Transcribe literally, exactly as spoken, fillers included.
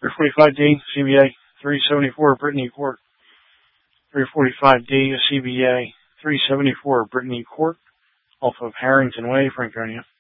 three forty-five D, C B A, three seventy-four, Brittany Court. three forty-five D, C B A, three seventy-four, Brittany Court, off of Harrington Way, Franconia.